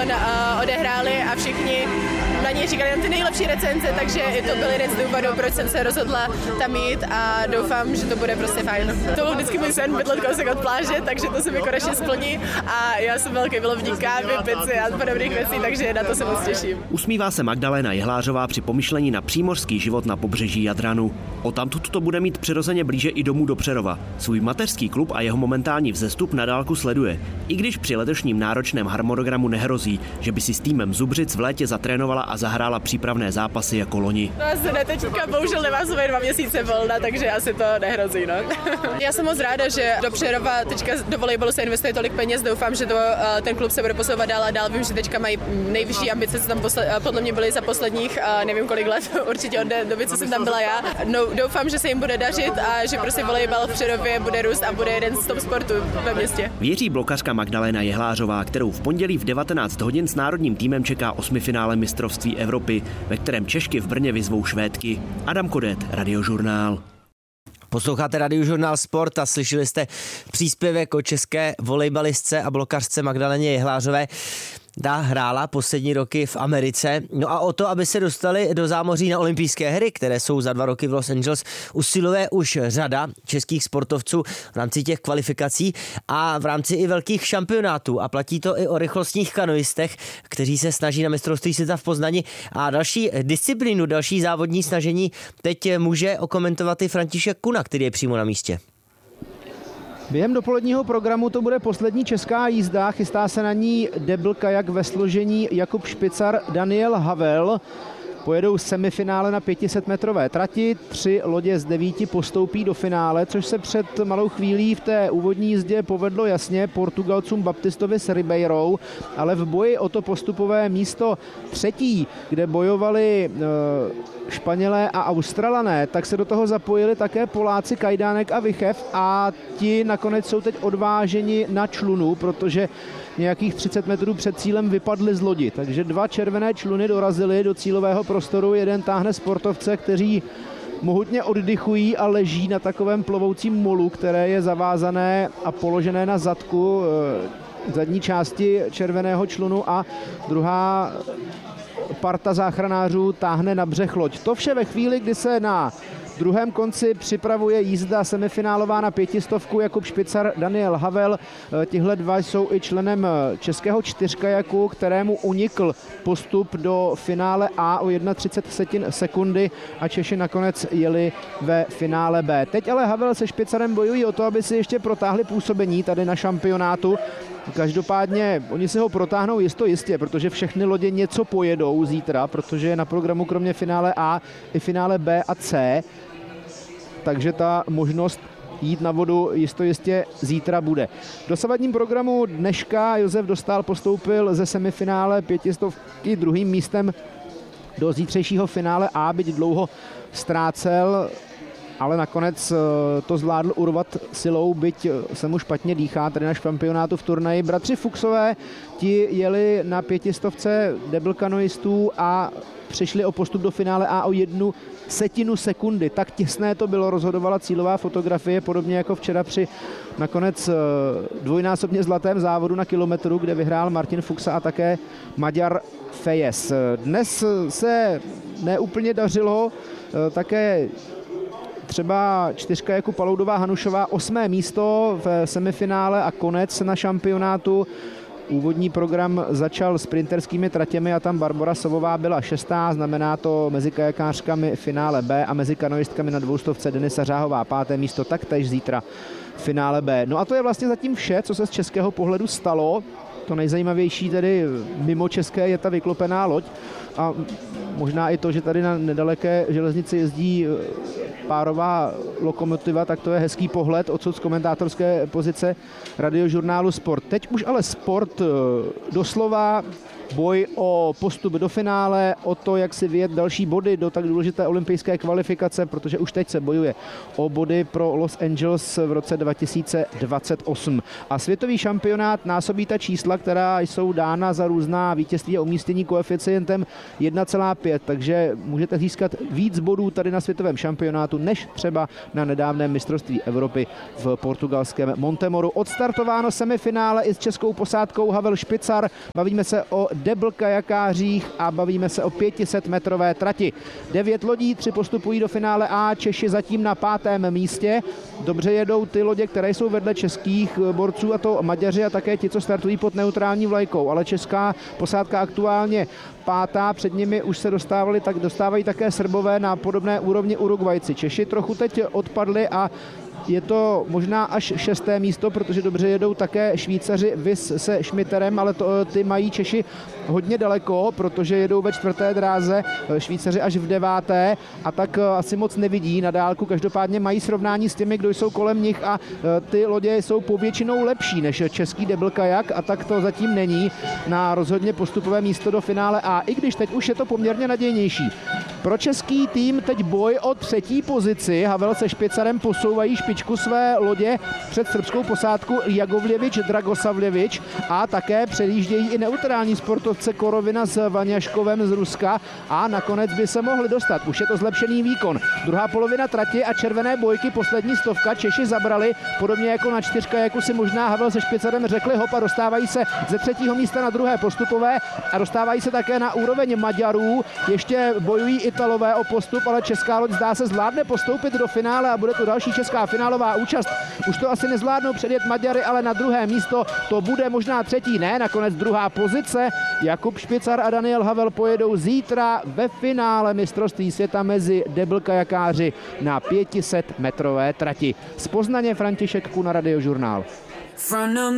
maraton odehráli a všichni na něj říkali ty nejlepší recenze, takže i to byl jeden z důvodů, proč jsem se rozhodla tam jít a doufám, že to bude prostě fajn. To byl vždycky můj sen bydlet kousek od pláže, takže to se mi konečně splní a já jsem velký milovník kávy, pici a podobných věcí, takže na to se moc těším. Usmívá se Magdalena Jehlářová při pomyšlení na přímořský život na pobřeží Jadranu. Odtamtud to bude mít přirozeně blíže i domů do Přerova. Svůj mateřský klub a jeho momentální vzestup na dálku sleduje. I když při letošním náročném harmonogramu nehrozí, že by si s týmem Zubřic v létě zatrénovala a zahrála přípravné zápasy jako loni. No asi ne, teďka bohužel nemá svoje 2 měsíce volna, takže asi to nehrozí, no. Já jsem moc ráda, že do Přerova teďka do volejbalu se investuje tolik peněz, doufám, že ten klub se bude posouvat dál a dál. Vím, že teďka mají nejvyšší ambice, co tam podle mě byly za posledních nevím kolik let, určitě od té doby, co jsem tam byla já. No, doufám, že se jim bude dařit a že prostě volejbal v Přerově bude růst a bude jeden z top sportů ve městě. Věří blokařka Magdalena Jehlářová, kterou v pondělí v 19 hodin s národním týmem čeká 8. finále mistrovství Evropy, ve kterém Češky v Brně vyzvou Švédky. Adam Kodet, Radiožurnál. Posloucháte Radiožurnál Sport a slyšeli jste příspěvek o české volejbalistce a blokařce Magdaleně Jehlářové. Ta hrála poslední roky v Americe. No a o to, aby se dostali do zámoří na olympijské hry, které jsou za 2 roky v Los Angeles, usiluje už řada českých sportovců v rámci těch kvalifikací a v rámci i velkých šampionátů. A platí to i o rychlostních kanoistech, kteří se snaží na mistrovství světa v Poznani. A další disciplínu, další závodní snažení teď může okomentovat i František Kuna, který je přímo na místě. Během dopoledního programu to bude poslední česká jízda, chystá se na ní debl kajak ve složení Jakub Špicar, Daniel Havel. Pojedou semifinále na 500-metrové trati, 3 lodě z 9 postoupí do finále, což se před malou chvílí v té úvodní jízdě povedlo jasně Portugalcům Baptistovi s Ribeirou, ale v boji o to postupové místo 3., kde bojovali Španělé a Australané, tak se do toho zapojili také Poláci Kajdánek a Vichev a ti nakonec jsou teď odváženi na člunu, protože nějakých 30 metrů před cílem vypadly z lodi. Takže 2 červené čluny dorazily do cílového prostoru. Jeden táhne sportovce, kteří mohutně oddychují a leží na takovém plovoucím molu, které je zavázané a položené na zadku zadní části červeného člunu a druhá parta záchranářů táhne na břeh loď. To vše ve chvíli, kdy se na druhém konci připravuje jízda semifinálová na 500 Jakub Špicar, Daniel Havel. Tihle 2 jsou i členem českého 4kajaku, kterému unikl postup do finále A o 31 sekundy a Češi nakonec jeli ve finále B. Teď ale Havel se Špicarem bojují o to, aby si ještě protáhli působení tady na šampionátu. Každopádně oni se ho protáhnou jistě, protože všechny lodě něco pojedou zítra, protože je na programu kromě finále A i finále B a C. Takže ta možnost jít na vodu jistě zítra bude. V dosavadním programu dneška Josef Dostál postoupil ze semifinále 500 druhým místem do zítřejšího finále A, byť dlouho ztrácel, ale nakonec to zvládl urvat silou, byť se mu špatně dýchá tady na šampionátu v turnaji. Bratři Fuchsové, ti jeli na 500 debl kanoistů a přišli o postup do finále A o 1/10 sekundy. Tak těsné to bylo, rozhodovala cílová fotografie, podobně jako včera při nakonec dvojnásobně zlatém závodu na kilometru, kde vyhrál Martin Fuchsa a také Maďar Fejes. Dnes se neúplně dařilo také třeba 4 jako Paloudová Hanušová, 8. místo v semifinále a konec na šampionátu. Úvodní program začal sprinterskými tratěmi a tam Barbora Sovová byla 6. Znamená to mezi kajakářkami finále B a mezi kanoistkami na 200 Denisa Řáhová 5. místo, taktéž zítra finále B. No a to je vlastně zatím vše, co se z českého pohledu stalo. To nejzajímavější tedy mimo české je ta vyklopená loď a možná i to, že tady na nedaleké železnici jezdí párová lokomotiva, tak to je hezký pohled odsud z komentátorské pozice Radiožurnálu Sport. Teď už ale sport doslova boj o postup do finále, o to, jak si vyjet další body do tak důležité olympijské kvalifikace, protože už teď se bojuje o body pro Los Angeles v roce 2028. A světový šampionát násobí ta čísla, která jsou dána za různá vítězství a umístění koeficientem 1,5, takže můžete získat víc bodů tady na světovém šampionátu, než třeba na nedávném mistrovství Evropy v portugalském Montemoru. Odstartováno semifinále i s českou posádkou Havel Špicar. Bavíme se o double kajakářích a bavíme se o 500-metrové trati. 9 lodí, 3 postupují do finále A, Češi zatím na 5. místě. Dobře jedou ty lodě, které jsou vedle českých borců, a to Maďaři a také ti, co startují pod neutrální vlajkou, ale česká posádka aktuálně 5. Před nimi už se dostávají také Srbové na podobné úrovni Uruguajci. Češi trochu teď odpadli a je to možná až 6. místo, protože dobře jedou také Švýcaři Vis se Schmitterem, ale ty mají Češi hodně daleko, protože jedou ve 4. dráze, Švýcaři až v 9. a tak asi moc nevidí na dálku. Každopádně mají srovnání s těmi, kdo jsou kolem nich a ty lodě jsou povětšinou lepší než český double kajak a tak to zatím není na rozhodně postupové místo do finále A, i když teď už je to poměrně nadějnější. Pro český tým teď boj o 3. pozici. Havel se Špicarem posouvají špičku své lodě před srbskou posádku Jagovljevič, Dragosavljevič a také předjíždějí i neutrální sportovce Korovina s Vaňaškovem z Ruska a nakonec by se mohli dostat. Už je to zlepšený výkon. Druhá polovina trati a červené bojky, poslední 100. Češi zabrali, podobně jako na 4, jako si možná Havel se Špicarem řekli hop a dostávají se ze 3. místa na 2. postupové a dostávají se také na úroveň Maďarů. Ještě bojují Italové o postup, ale česká loď zdá se zvládne postoupit do finále a bude to další česká finálová účast. Už to asi nezvládnou předjet Maďary, ale na 2. místo to bude možná 3. ne, nakonec 2. pozice. Jakub Špicar a Daniel Havel pojedou zítra ve finále mistrovství světa mezi double kajakáři na 500-metrové trati. Z Poznaně František Kuna, Radiožurnál.